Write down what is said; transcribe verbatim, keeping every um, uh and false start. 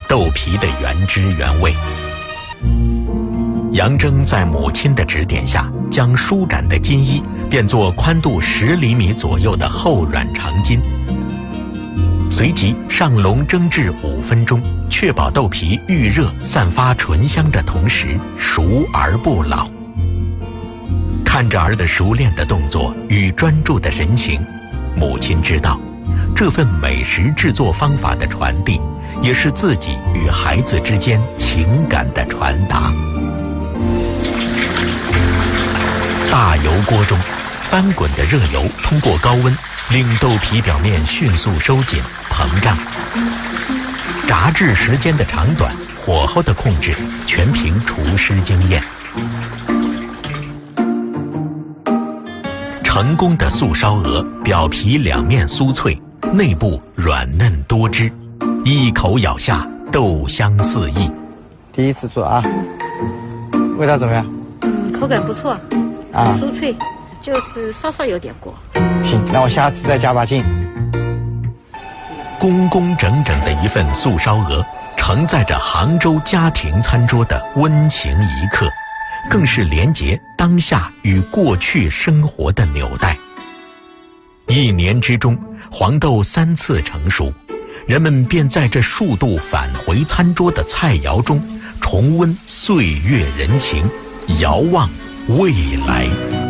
豆皮的原汁原味。杨铮在母亲的指点下，将舒展的筋衣变作宽度十厘米左右的厚软长筋，随即上笼蒸制五分钟，确保豆皮预热散发醇香的同时熟而不老。看着儿子熟练的动作与专注的神情，母亲知道，这份美食制作方法的传递，也是自己与孩子之间情感的传达。大油锅中，翻滚的热油通过高温，令豆皮表面迅速收紧膨胀。炸制时间的长短、火候的控制，全凭厨师经验。成功的素烧鹅，表皮两面酥脆，内部软嫩多汁，一口咬下，豆香四溢。 第一次做啊，味道怎么样？ 嗯，口感不错， 啊， 酥脆，就是稍稍有点过。 行，那我下次再加把劲。 工工整整的一份素烧鹅，承载着杭州家庭餐桌的温情一刻，更是连结当下与过去生活的纽带。一年之中，黄豆三次成熟，人们便在这数度返回餐桌的菜肴中，重温岁月人情，遥望未来。